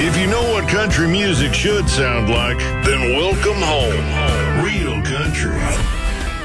If you know what country music should sound like, then welcome home.